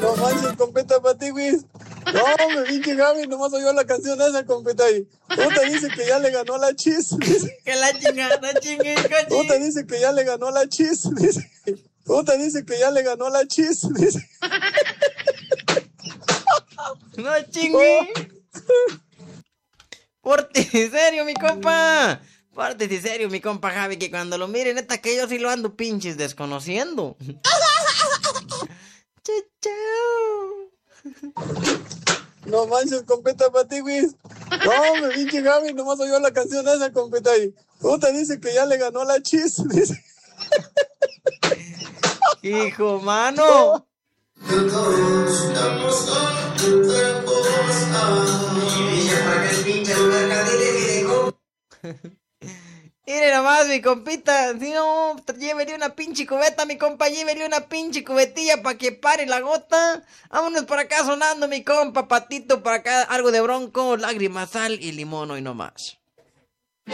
No manches, compita para ti, güey. No, me pinche Javi, nomás oyó la canción esa, compita ahí. Puta dice que ya le ganó la Chis. Que la chingada, chingue, Puta coche. dice que ya le ganó la Chis. Puta dice que ya le ganó la Chis. No chingue. Pórtese serio, mi compa. Pórtese serio, mi compa Javi, que cuando lo miren, neta que yo sí lo ando pinches desconociendo. Chao. No manches, compita para ti, güey. No, me pinche Javi, nomás oyó la canción esa, compita ahí. Puta dice que ya le ganó la Chis. Hijo, mano. Mire nomás, mi compita. Si no, llévele una pinche cubeta, mi compa. Llévele una pinche cubetilla para que pare la gota. Vámonos por acá sonando, mi compa. Patito, para acá algo de bronco, lágrimas, sal y limón hoy nomás.